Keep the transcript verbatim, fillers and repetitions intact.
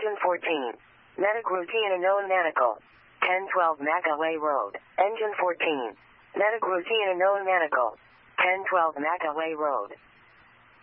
Engine fourteen. Medic routine unknown medical. ten twelve Macaway Road. Engine fourteen. Medic routine unknown medical. ten twelve Macaway Road.